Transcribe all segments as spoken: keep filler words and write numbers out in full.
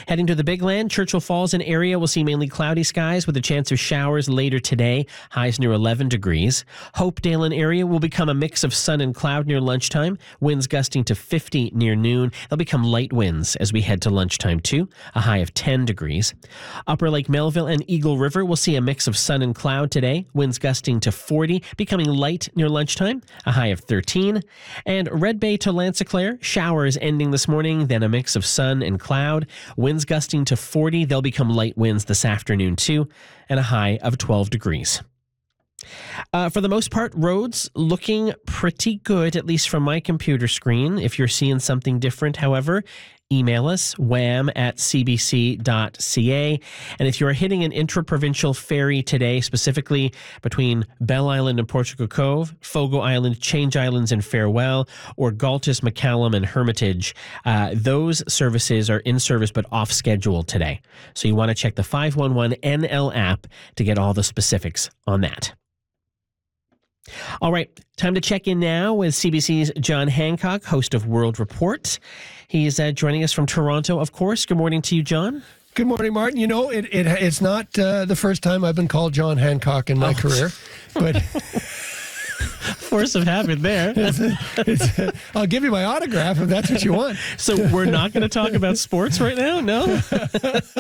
Heading to the Big Land, Churchill Falls and area will see mainly cloudy skies with a chance of showers later today, highs near eleven degrees. Hopedale and area will become a mix of sun and cloud near lunchtime, winds gusting to fifty near noon. They'll become light winds as we head to lunchtime too, a high of ten degrees. Upper Lake Melville and Eagle River will see a mix of sun and cloud today, winds gusting to forty, becoming light near lunchtime, a high of thirteen. And Red Bay to Lanziclare, showers ending this morning, then a mix of sun and cloud, winds gusting to forty. They'll become light winds this afternoon too, and a high of twelve degrees. Uh, for the most part, roads looking pretty good, at least from my computer screen. If you're seeing something different, however, email us, wham at c b c dot c a. And if you're hitting an intra-provincial ferry today, specifically between Bell Island and Portugal Cove, Fogo Island, Change Islands and Farewell, or Galtus, McCallum and Hermitage, uh, those services are in service but off schedule today. So you want to check the five one one N L app to get all the specifics on that. All right, time to check in now with C B C's John Hancock, host of World Report. He's uh, joining us from Toronto, of course. Good morning to you, John. Good morning, Martin. You know, it, it it's not uh, the first time I've been called John Hancock in my oh. career, but... Force of habit there. it's a, it's a, I'll give you my autograph if that's what you want. So we're not going to talk about sports right now? No? That's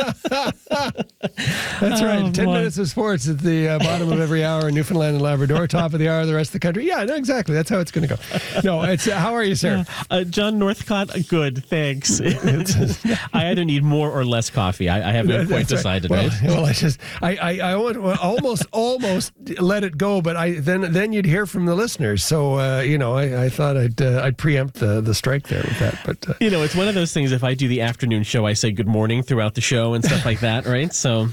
right. Oh, Ten boy. minutes of sports at the uh, bottom of every hour in Newfoundland and Labrador, top of the hour of the rest of the country. Yeah, no, exactly. That's how it's going to go. No, it's uh, how are you, sir? Uh, John Northcott, good, thanks. I either need more or less coffee. I, I haven't quite that's decided. Right. Right? Well, well, I just, I, I, I almost, almost let it go, but I then, then you'd hear from the listeners. So, uh, you know, I, I thought I'd uh, I'd preempt the, the strike there with that. But uh, you know, it's one of those things. If I do the afternoon show, I say good morning throughout the show and stuff like that, right? So,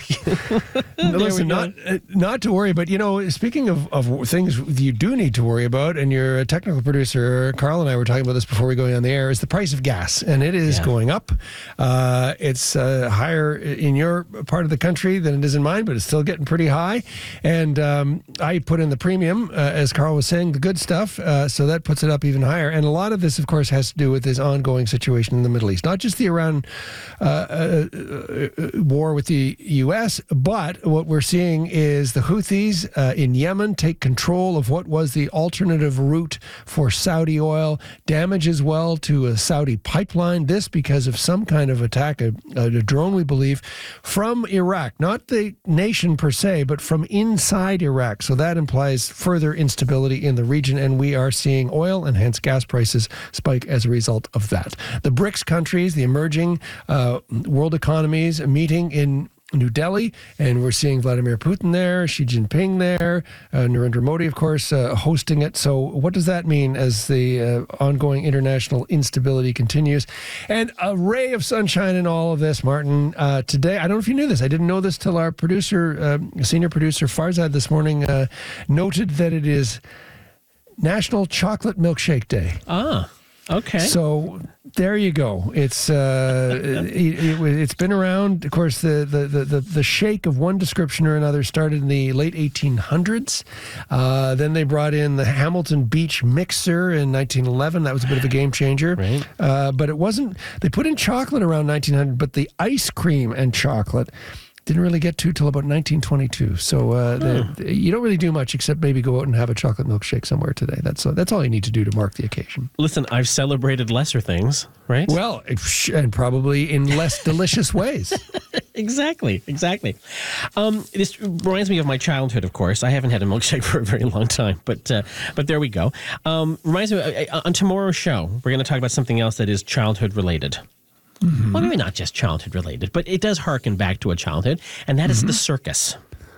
listen, not uh, not to worry. But you know, speaking of, of things you do need to worry about, and your technical producer Carl and I were talking about this before we go on the air, is the price of gas, and it is yeah. going up. Uh, it's uh, higher in your part of the country than it is in mine, but it's still getting pretty high. And um, I put in the premium, uh, as Carl was saying, the good stuff. Uh, so that puts it up even higher. And a lot of this, of course, has to do with this ongoing situation in the Middle East, not just the Iran uh, uh, uh, war with the U S, but what we're seeing is the Houthis uh, in Yemen take control of what was the alternative route for Saudi oil, damage as well to a Saudi pipeline. This because of some kind of attack, a, a drone, we believe, from Iraq, not the nation per se, but from inside Iraq. So that implies further instability in the region, and we are seeing oil and hence gas prices spike as a result of that. The BRICS countries, the emerging uh, world economies, meeting in New Delhi, and we're seeing Vladimir Putin there, Xi Jinping there, uh, Narendra Modi, of course, uh, hosting it. So what does that mean as the uh, ongoing international instability continues? And a ray of sunshine in all of this, Martin. Uh, today, I don't know if you knew this. I didn't know this till our producer, uh, senior producer Farzad this morning uh, noted that it is National Chocolate Milkshake Day. Ah, okay. So there you go. It's uh, it, it, it's been around. Of course, the, the, the, the shake of one description or another started in the late eighteen hundreds. Uh, then they brought in the Hamilton Beach Mixer in nineteen eleven. That was a bit of a game changer. Right. Uh, but it wasn't. They put in chocolate around nineteen hundred, but the ice cream and chocolate didn't really get to till about nineteen twenty-two. So uh, hmm. the, the, you don't really do much except maybe go out and have a chocolate milkshake somewhere today. That's uh, that's all you need to do to mark the occasion. Listen, I've celebrated lesser things, right? Well, and probably in less delicious ways. Exactly, exactly. Um, this reminds me of my childhood, of course. I haven't had a milkshake for a very long time, but uh, but there we go. Um, reminds me, uh, on tomorrow's show, we're going to talk about something else that is childhood related. Mm-hmm. Well, maybe not just childhood related, but it does harken back to a childhood, and that mm-hmm. is the circus.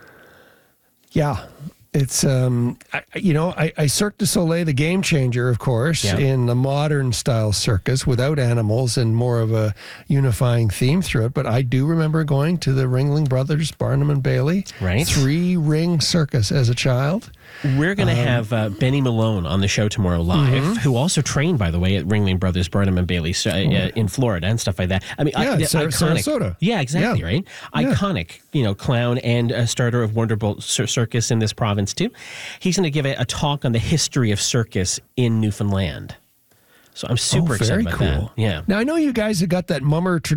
Yeah. It's, um, I, you know, I, I Cirque du Soleil, the game changer, of course, yeah. in a modern style circus without animals and more of a unifying theme through it. But I do remember going to the Ringling Brothers, Barnum and Bailey, right. three ring circus as a child. We're going to um, have uh, Benny Malone on the show tomorrow live, mm-hmm. who also trained, by the way, at Ringling Brothers, Barnum and Bailey uh, uh, in Florida and stuff like that. I mean, yeah, I, Sar- iconic. Sarasota. Yeah, exactly, yeah. right? Yeah. Iconic, you know, clown and a starter of Wonderbolt Cir- Circus in this province, too. He's going to give a, a talk on the history of circus in Newfoundland. So I'm super oh, excited about cool. that. Yeah. Now, I know you guys have got that mummer tradition.